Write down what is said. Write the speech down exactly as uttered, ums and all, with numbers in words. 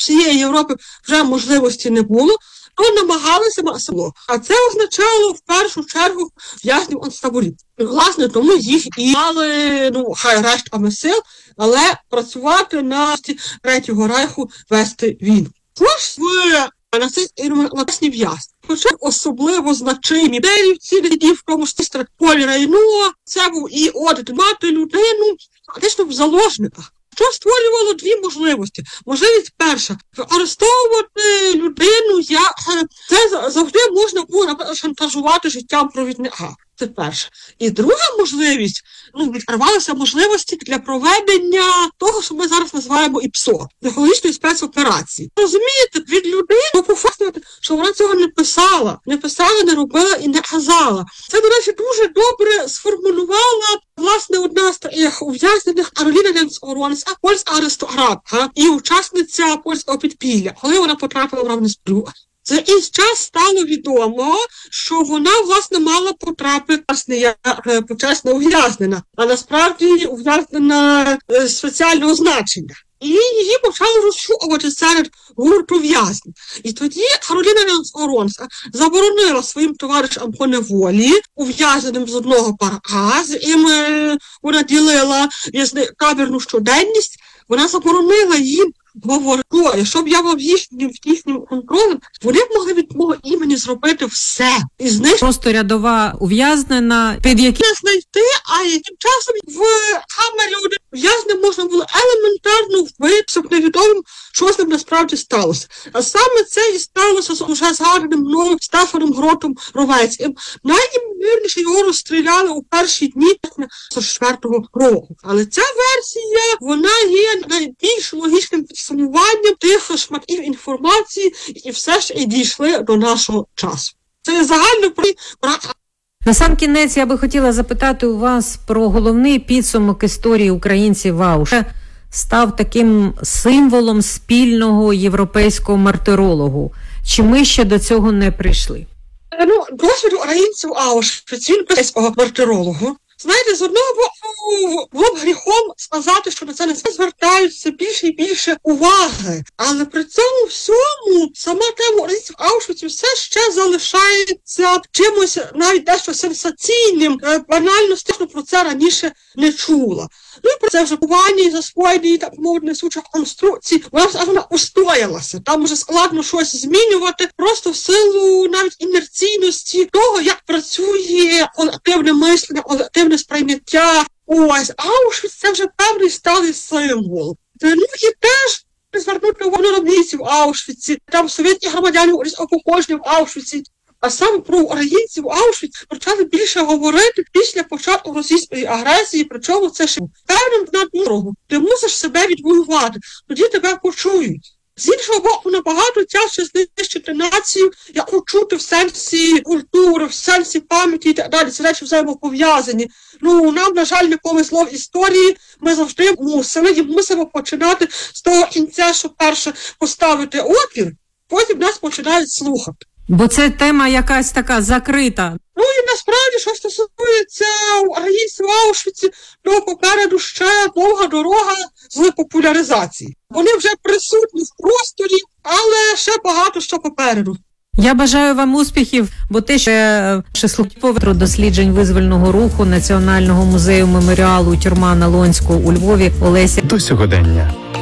всієї Європи вже можливості не було, то намагалися село. А це означало в першу чергу в'язнів концтаборів. Власне, тому їх і мали, ну, хай рештками сил, але працювати на Третього Рейху вести війну. Тож в нацистські в'язні. Хоча особливо значимі берівці, в тому числі Полі Рейно, це був і от мати людину фактично в заложниках. Що створювало дві можливості. Можливість перша – арештовувати людину, як це завжди можна було, наприклад, шантажувати життям провідника. Це перше. І друга можливість, ну, відкривалися можливості для проведення того, що ми зараз називаємо ІПСО – психологічної спецоперації. Розумієте, від людини, ну, пофактувати, що вона цього не писала, не писала, не робила і не казала. Це, до речі, дуже добре сформулювала, власне, одна з таких ув'язнених Кароліна Ленц-Оронська, польська аристократка і учасниця польського підпілля, коли вона потрапила в Равнесбрюк. За якийсь час стало відомо, що вона, власне, мала потрапити, власне, як почесна ув'язнена, а насправді ув'язнена е, спеціального значення. І її почали розшукувати серед гурту в'язнів. І тоді Кароліна Ленц-Оронська заборонила своїм товаришам по неволі, ув'язненим з одного парка, з яким вона ділила табірну щоденність, вона заборонила їм говорити, щоб я вам їхнім їхнім контролем, вони могли від мого імені зробити все. І з них просто рядова ув'язнена, під яким не знайти, а тим часом в камері в'язним можна було елементарно вбити, щоб невідомим, що з ним насправді сталося. А саме це і сталося з уже згаданим мною Стефаном Гротом Ровецьким. Найімовірніше його розстріляли у перші дні сорок четвертого року. Але ця версія, вона є найбільш логічним підсумуванням тих шматків інформації, які все ж і дійшли до нашого часу. Це є загально про... Насамкінець я би хотіла запитати у вас про головний підсумок історії українців в Аушвіці. Став таким символом спільного європейського мартирологу. Чи ми ще до цього не прийшли? Ну, досвід українців Аушвіці, європейського мартирологу. Знаєте, з одного боку, було б гріхом сказати, що на це не звертаються більше і більше уваги. Але при цьому всьому сама тема українців Аушвіці все ще залишається чимось навіть дещо сенсаційним. Банально стежно про це раніше не чула. Ну і про це вже бування і засвоєння, так мовити, несучих конструкцій, вона все вона устоялася. Там вже складно щось змінювати, просто в силу навіть інерційності того, як працює колективне мислення, колективне сприйняття. Ось, Аушвіц – це вже певний сталий символ. Ну і теж звернути увагу на бійців в Аушвіці, там совєтські громадяни походження в Аушвіці. А саме про українців в Аушвіці почали більше говорити після початку російської агресії, причому це ще певним на дорогу. Ти мусиш себе відвоювати, тоді тебе почують. З іншого боку, набагато тяжче знищити націю, яку чути в сенсі культури, в сенсі пам'яті і так далі. Ці речі взаємопов'язані. Ну, нам, на жаль, не повезло в історії. Ми завжди мусили і мусимо починати з того кінця, що перше поставити опір, потім нас починають слухати. Бо це тема якась така закрита. Ну і насправді, що стосується українців в Аушвіці, то попереду ще довга дорога з популяризації. Вони вже присутні в просторі, але ще багато що попереду. Я бажаю вам успіхів, бо те, що слуховитро досліджень визвольного руху Національного музею меморіалу «Тюрма на Лонську» у Львові Олеся. До сьогодення.